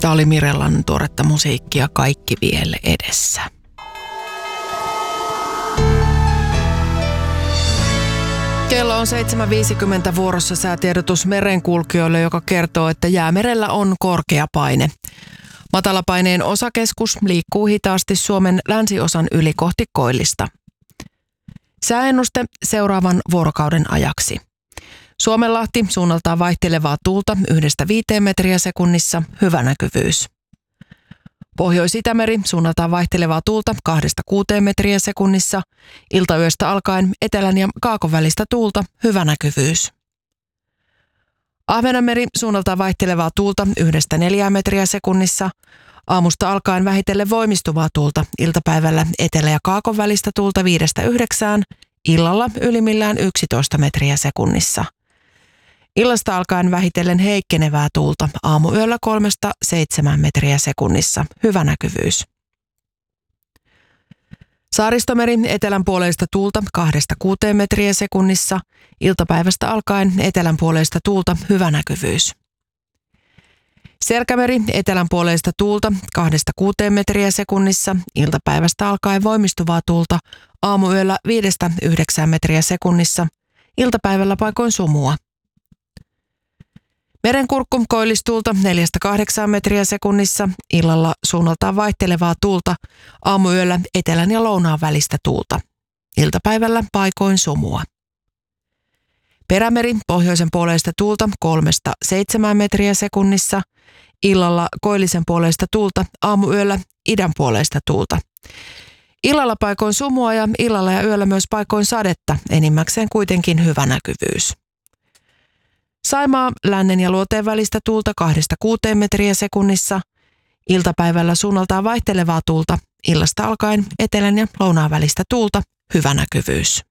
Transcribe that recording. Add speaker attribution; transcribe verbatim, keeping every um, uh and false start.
Speaker 1: Tämä oli Mirellan tuoretta musiikkia Kaikki vielä edessä. Kello on seitsemän viisikymmentä, vuorossa säätiedotus merenkulkijoille, joka kertoo, että Jäämerellä on korkea paine. Matalapaineen osakeskus liikkuu hitaasti Suomen länsiosan yli kohti koillista. Sääennuste seuraavan vuorokauden ajaksi. Suomenlahti suunnaltaan vaihtelevaa tuulta yhdestä viiteen metriä sekunnissa, hyvä näkyvyys. Pohjois-Itämeri suunnaltaan vaihtelevaa tuulta kahdesta kuuteen metriä sekunnissa, iltayöstä alkaen etelän ja kaakon välistä tuulta, hyvä näkyvyys. Ahvenanmeri suunnaltaan vaihtelevaa tuulta yhdestä neljään metriä sekunnissa, aamusta alkaen vähitellen voimistuvaa tuulta, iltapäivällä etelä- ja kaakon välistä tuulta viidestä yhdeksään, illalla ylimmillään yksitoista metriä sekunnissa. Illasta alkaen vähitellen heikkenevää tuulta, aamuyöllä kolmesta seitsemään metriä sekunnissa, hyvä näkyvyys. Saaristomeri etelänpuoleista tuulta kahdesta kuuteen metriä sekunnissa, iltapäivästä alkaen etelänpuoleista tuulta, hyvä näkyvyys. Selkämeri etelänpuoleista tuulta kahdesta kuuteen metriä sekunnissa, iltapäivästä alkaen voimistuvaa tuulta, aamuyöllä viidestä yhdeksään metriä sekunnissa, iltapäivällä paikoin sumua. Merenkurkku koillistuulta neljästä kahdeksaan metriä sekunnissa, illalla suunnaltaan vaihtelevaa tuulta, aamuyöllä etelän ja lounaan välistä tuulta. Iltapäivällä paikoin sumua. Perämeri pohjoisen puoleista tuulta kolmesta seitsemään metriä sekunnissa, illalla koillisen puoleista tuulta, aamuyöllä idän puoleista tuulta. Illalla paikoin sumua ja illalla ja yöllä myös paikoin sadetta, enimmäkseen kuitenkin hyvä näkyvyys. Saimaa lännen ja luoteen välistä tuulta kahdesta kuuteen metriä sekunnissa, iltapäivällä suunnaltaan vaihtelevaa tuulta, illasta alkaen etelän ja lounaan välistä tuulta, hyvä näkyvyys.